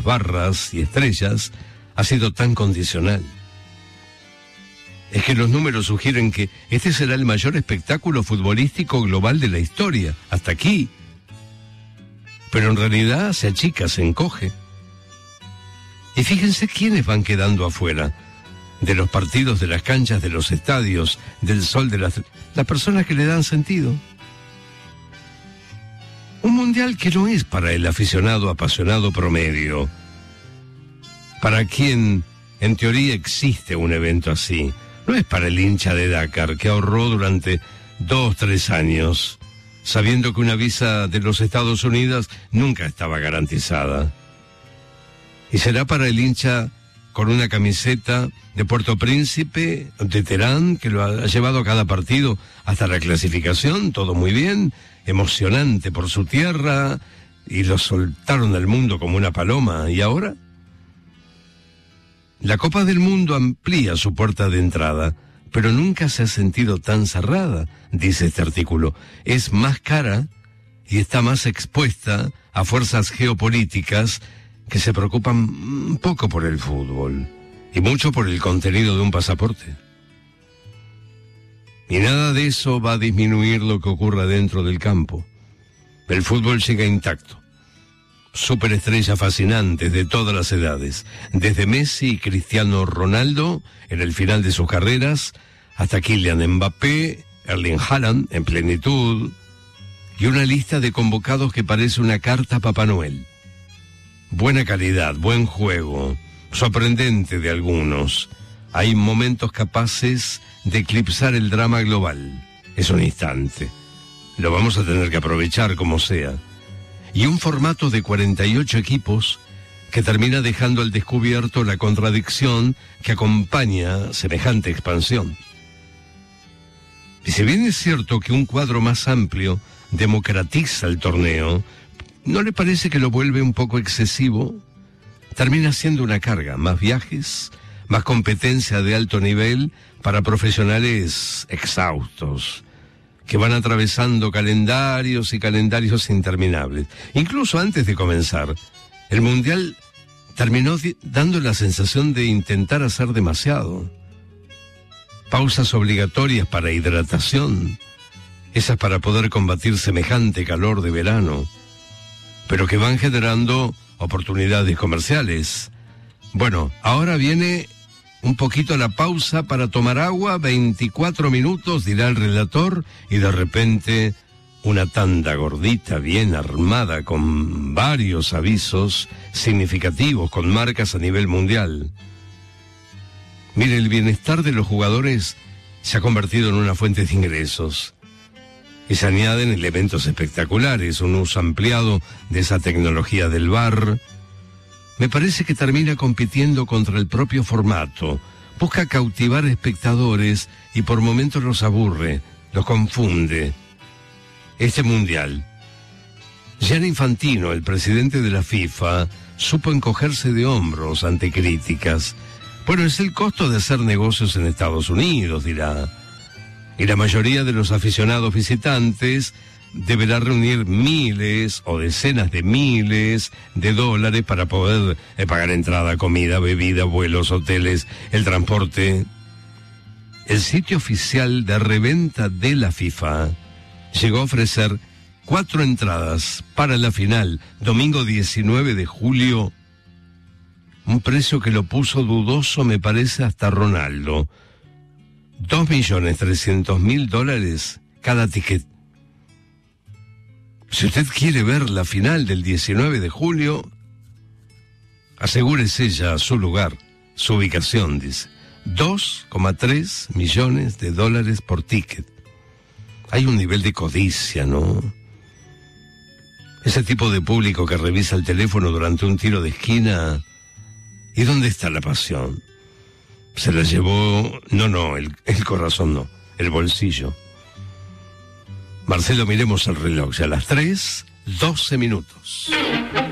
barras y estrellas ha sido tan condicional. Es que los números sugieren que este será el mayor espectáculo futbolístico global de la historia, hasta aquí. Pero en realidad se achica, se encoge. Y fíjense quiénes van quedando afuera de los partidos, de las canchas, de los estadios, del sol, de las personas que le dan sentido. Un mundial que no es para el aficionado apasionado promedio, para quien en teoría existe un evento así. No es para el hincha de Dakar que ahorró durante 2-3 años, sabiendo que una visa de los Estados Unidos nunca estaba garantizada. Y será para el hincha con una camiseta de Puerto Príncipe, de Teherán, que lo ha llevado a cada partido hasta la clasificación, todo muy bien, emocionante por su tierra, y lo soltaron al mundo como una paloma. ¿Y ahora? La Copa del Mundo amplía su puerta de entrada, pero nunca se ha sentido tan cerrada, dice este artículo. Es más cara y está más expuesta a fuerzas geopolíticas que se preocupan un poco por el fútbol y mucho por el contenido de un pasaporte. Y nada de eso va a disminuir lo que ocurra dentro del campo. El fútbol llega intacto. Superestrellas fascinantes de todas las edades, desde Messi y Cristiano Ronaldo en el final de sus carreras, hasta Kylian Mbappé, Erling Haaland en plenitud, y una lista de convocados que parece una carta a Papá Noel. Buena calidad, buen juego, sorprendente de algunos. Hay momentos capaces de eclipsar el drama global. Es un instante. Lo vamos a tener que aprovechar como sea. Y un formato de 48 equipos que termina dejando al descubierto la contradicción que acompaña semejante expansión. Y si bien es cierto que un cuadro más amplio democratiza el torneo, ¿no le parece que lo vuelve un poco excesivo? Termina siendo una carga, más viajes, más competencia de alto nivel para profesionales exhaustos, que van atravesando calendarios y calendarios interminables. Incluso antes de comenzar, el Mundial terminó dando la sensación de intentar hacer demasiado. Pausas obligatorias para hidratación, esas para poder combatir semejante calor de verano, pero que van generando oportunidades comerciales. Bueno, ahora viene un poquito la pausa para tomar agua, 24 minutos, dirá el relator, y de repente una tanda gordita, bien armada, con varios avisos significativos, con marcas a nivel mundial. Mire, el bienestar de los jugadores se ha convertido en una fuente de ingresos. Y se añaden elementos espectaculares, un uso ampliado de esa tecnología del VAR. Me parece que termina compitiendo contra el propio formato. Busca cautivar espectadores y por momentos los aburre, los confunde. Este mundial. Gianni Infantino, el presidente de la FIFA, supo encogerse de hombros ante críticas. Bueno, es el costo de hacer negocios en Estados Unidos, dirá. Y la mayoría de los aficionados visitantes deberá reunir miles o decenas de miles de dólares para poder pagar entrada, comida, bebida, vuelos, hoteles, el transporte. El sitio oficial de reventa de la FIFA llegó a ofrecer 4 entradas para la final, domingo 19 de julio, un precio que lo puso dudoso, me parece, hasta Ronaldo. $2.300.000 cada ticket. Si usted quiere ver la final del 19 de julio, asegúrese ya su lugar, su ubicación, dice. $2,3 millones por ticket. Hay un nivel de codicia, ¿no? Ese tipo de público que revisa el teléfono durante un tiro de esquina. ¿Y dónde está la pasión? Se la llevó... No, el corazón no, el bolsillo. Marcelo, miremos el reloj, ya a las 3:12.